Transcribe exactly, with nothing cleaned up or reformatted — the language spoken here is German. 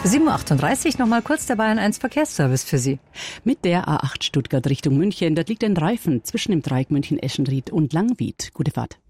sieben Uhr achtunddreißig, nochmal kurz der Bayern eins Verkehrsservice für Sie. Mit der A acht Stuttgart Richtung München, dort liegt ein Reifen zwischen dem Dreieck München-Eschenried und Langwied. Gute Fahrt.